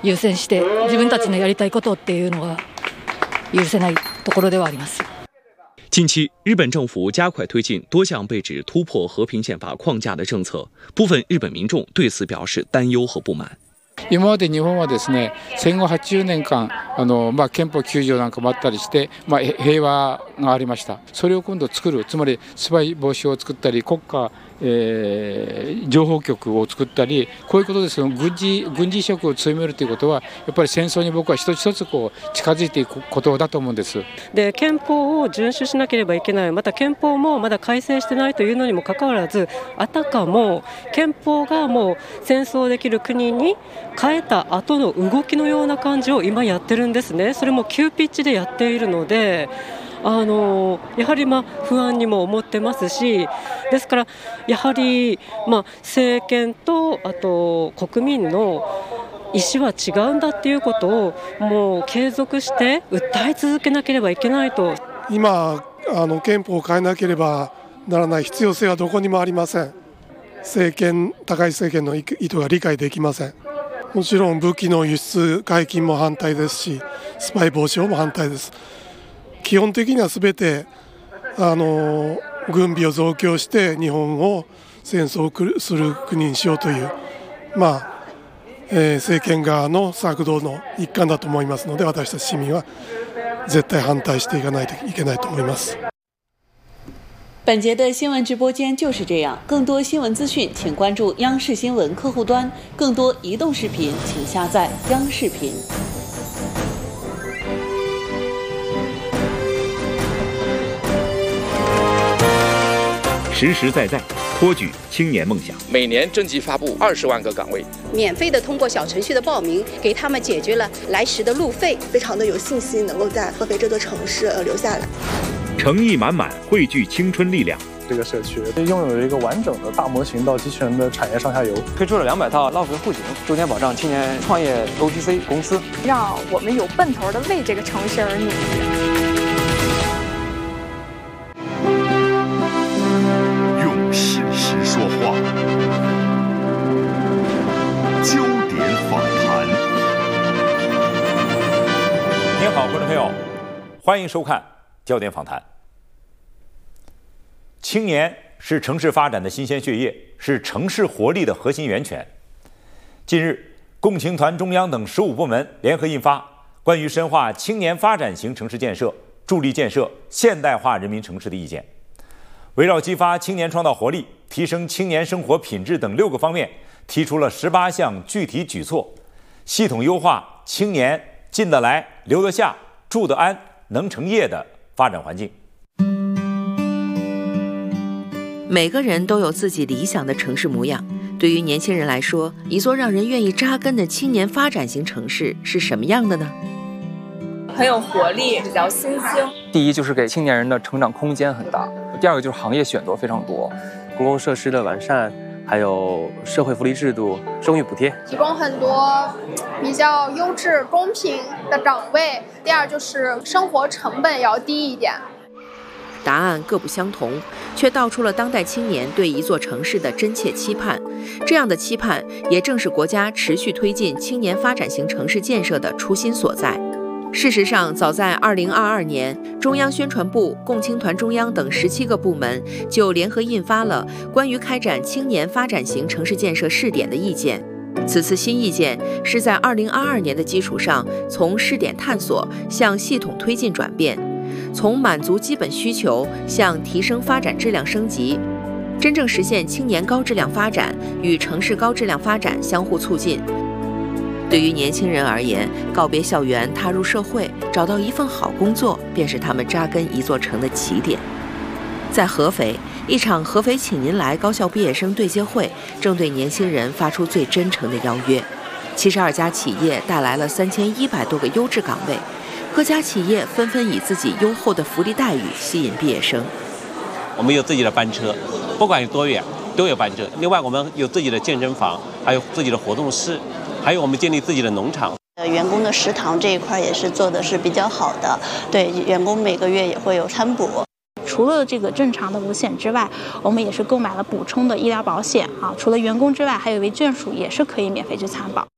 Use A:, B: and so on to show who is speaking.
A: 優先して自分たちのやりたいことっていうのが許せないところではあります。
B: 近期，日本政府加快推进多项被指突破和平宪法框架的政策，部分日本民众对此表示担忧和不満。
C: 今まで日本はですね、戦後80年間憲法9条なんかもあったりして、平和がありました。それを今度作る、つまりスパイ防止を作ったり、国家情報局を作ったり、こういうことですけど、軍事色を強めるということは、やっぱり戦争に僕は一つ一つ近づいていくことだと思うんです。
D: で、憲法を遵守しなければいけない、また憲法もまだ改正してないというのにもかかわらず、あたかも憲法がもう戦争できる国に変えた後の動きのような感じを今やってるんですね。それも急ピッチでやっているので、やはり不安にも思ってますし、ですからやはり政権とあと国民の意思は違うんだっていうことをもう継続して訴え続けなければいけないと。
E: 今憲法を変えなければならない必要性はどこにもありません。高い政権の意図が理解できません。もちろん武器の輸出解禁も反対ですし、スパイ防止法も反対です。基本的には全て軍備を増強して日本を戦争する国にしようという政権側の策動の一環だと思いますので、私たち市民は絶対反対していかないといけないと思います。
F: 本节的新闻直播间就是这样，更多新闻资讯请关注央视新闻客户端，更多移动视频请下载央视频。
G: 实实在在托举青年梦想，
H: 每年征集发布20万个岗位，
I: 免费的通过小程序的报名，给他们解决了来时的路费，
J: 非常的有信心能够在合肥这座城市留下来。
G: 诚意满满，汇聚青春力量。
K: 这个社区拥有一个完整的大模型到机器人的产业上下游，
L: 推出了200套 LOFT 户型，重点保障青年创业 OTC 公司，
M: 让我们有奔头的为这个城市而努力。
N: 事实说话，焦点访谈。
G: 您好，观众朋友，欢迎收看焦点访谈。青年是城市发展的新鲜血液，是城市活力的核心源泉。近日，共青团中央等15部门联合印发《关于深化青年发展型城市建设，助力建设现代化人民城市的意见》。围绕激发青年创造活力、提升青年生活品质等6个方面，提出了18项具体举措，系统优化青年进得来、留得下、住得安、能成业的发展环境。
F: 每个人都有自己理想的城市模样。对于年轻人来说，一座让人愿意扎根的青年发展型城市是什么样的呢？
M: 很有活力，比较新兴。
L: 第一就是给青年人的成长空间很大，第二个就是行业选择非常多，
O: 公共设施的完善，还有社会福利制度、生育补贴，
M: 提供很多比较优质、公平的岗位。第二就是生活成本要低一点。
F: 答案各不相同，却道出了当代青年对一座城市的真切期盼。这样的期盼，也正是国家持续推进青年发展型城市建设的初心所在。事实上，早在2022年，中央宣传部、共青团中央等17个部门就联合印发了关于开展青年发展型城市建设试点的意见。此次新意见是在2022年的基础上，从试点探索向系统推进转变，从满足基本需求向提升发展质量升级，真正实现青年高质量发展与城市高质量发展相互促进。对于年轻人而言，告别校园，踏入社会，找到一份好工作，便是他们扎根一座城的起点。在合肥，一场合肥请您来高校毕业生对接会正对年轻人发出最真诚的邀约。72家企业带来了3100多个优质岗位，各家企业纷纷以自己优厚的福利待遇吸引毕业生。
P: 我们有自己的班车，不管有多远都有班车。另外，我们有自己的健身房，还有自己的活动室。还有我们建立自己的农场，
Q: 员工的食堂这一块也是做的是比较好的，对员工每个月也会有餐补。
R: 除了这个正常的5险之外，我们也是购买了补充的医疗保险啊。除了员工之外，还有一位眷属也是可以免费去参保。